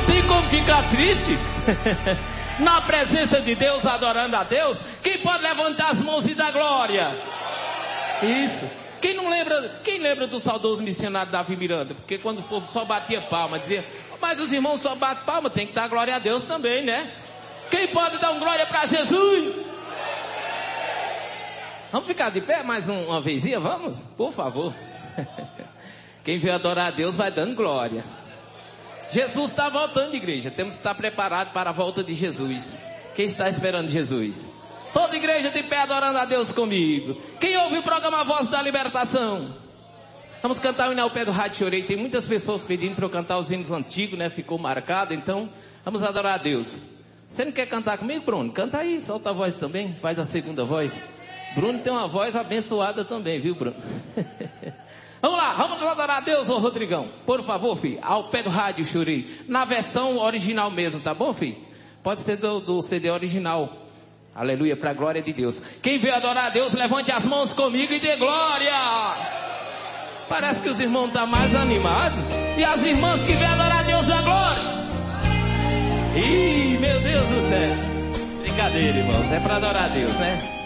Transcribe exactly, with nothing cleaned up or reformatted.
Tem como ficar triste? Na presença de Deus, adorando a Deus. Quem pode levantar as mãos e dar glória? Isso. Quem não lembra, quem lembra do saudoso missionário Davi Miranda? Porque quando o povo só batia palma, dizia, mas os irmãos só batem palma, tem que dar glória a Deus também, né? Quem pode dar um glória para Jesus? Vamos ficar de pé mais um, uma vezinha, vamos? Por favor. Quem veio adorar a Deus vai dando glória. Jesus está voltando, igreja. Temos que estar preparados para a volta de Jesus. Quem está esperando Jesus? Toda igreja de pé adorando a Deus comigo. Quem ouve o programa Voz da Libertação? Vamos cantar o hino ao pé do rádio Chorei. Tem muitas pessoas pedindo para eu cantar os hinos antigos, né? Ficou marcado, então vamos adorar a Deus. Você não quer cantar comigo, Bruno? Canta aí, solta a voz também, faz a segunda voz. Bruno tem uma voz abençoada também, viu, Bruno? Vamos lá, vamos adorar a Deus, ô Rodrigão. Por favor, filho, ao pé do rádio Chorei. Na versão original mesmo, tá bom, filho? Pode ser do, do C D original. Aleluia, para a glória de Deus. Quem veio adorar a Deus, levante as mãos comigo e dê glória. Parece que os irmãos estão mais animados. E as irmãs que veio adorar a Deus, dá glória. Ih, meu Deus do céu. Brincadeira, irmãos, é para adorar a Deus, né?